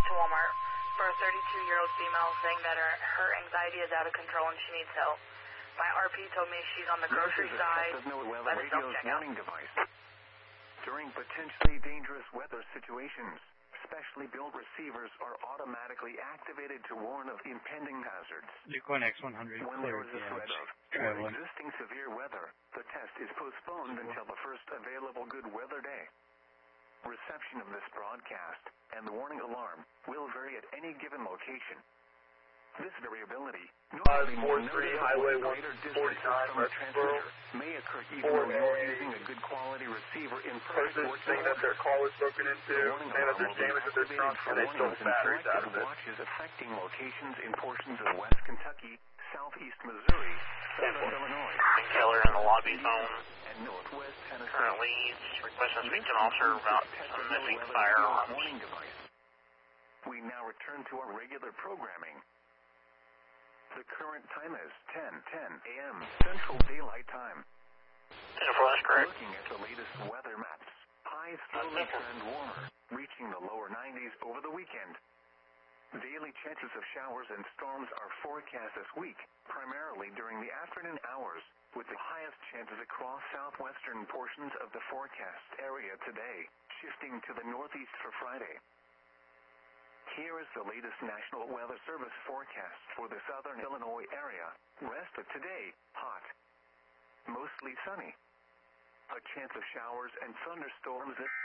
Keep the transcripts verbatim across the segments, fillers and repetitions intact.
to Walmart for a thirty-two-year-old female saying that her, her anxiety is out of control and she needs help. My R P told me she's on the grocery side by the self-checkout. Warning device. During potentially dangerous weather situations, specially built receivers are automatically activated to warn of impending hazards. Yukon X one hundred when there is a threat of or existing severe weather, the test is postponed until the first available good weather day. Reception of this broadcast and the warning alarm will vary at any given location. This variability, normally more noticeable at greater distances from the transmitter, may occur even though you're using a good quality receiver in person. Saying that their call was broken into, and that there's damage to their trunk, and they stole batteries out of it. Watches affecting locations in portions of West Kentucky, Southeast Missouri, Southern Illinois, Keller in the lobby zone. and Northwest Tennessee. Currently, he's requesting to speak to an officer about some missing firearms. Warning device. We now return to our regular programming. The current time is ten ten a m Central Daylight Time. ten four, that's correct. Looking at the latest weather maps, highs slowly trend warmer, reaching the lower nineties over the weekend. Daily chances of showers and storms are forecast this week, primarily during the afternoon hours, with the highest chances across southwestern portions of the forecast area today, shifting to the northeast for Friday. Here is the latest National Weather Service forecast for the southern Illinois area. Rest of today, hot. Mostly sunny. A chance of showers and thunderstorms at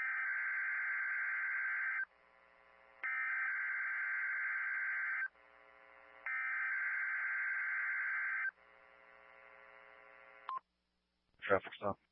traffic stop.